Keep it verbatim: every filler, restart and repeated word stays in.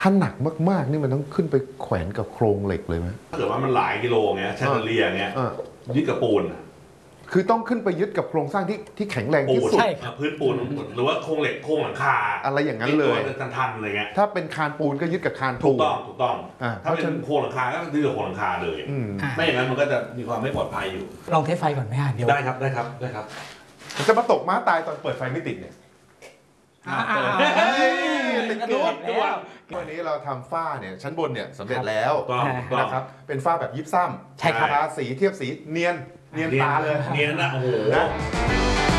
ถ้าหนักมากๆนี่มันต้องขึ้นไปแขวนกับโครงเหล็กเลยไหมถ้าเกิดว่ามันหลายกิโลเงี้ยแชนเดอเลียเงี้ยยึดกับปูนคือต้องขึ้นไปยึดกับโครงสร้างที่ที่แข็งแรงที่สุดพื้นปูนหรือว่าโครงเหล็กโครงหลังคาอะไรอย่างนั้นเลยทันๆอะไรเงี้ยถ้าเป็นคานปูนก็ยึดกับคานปูนถูกต้องถูกต้องถ้าเป็นโครงหลังคาก็ยึดกับโครงหลังคาเลยไม่อย่างนั้นมันก็จะมีความไม่ปลอดภัยอยู่ลองเทสไฟก่อนไหมฮะเดี๋ยวได้ครับได้ครับได้ครับจะมาตกม้าตายตอนเปิดไฟไม่ติดเนี่ยติดกรุ๊ดด้วยวันนี้เราทำฝ้าเนี่ยชั้นบนเนี่ยสำเร็จแล้วนะครับเป็นฝ้าแบบยิปซัมใช่ครับทาสีเทียบสีเนียนเนียนตาเลยเนียนนะโอ้โห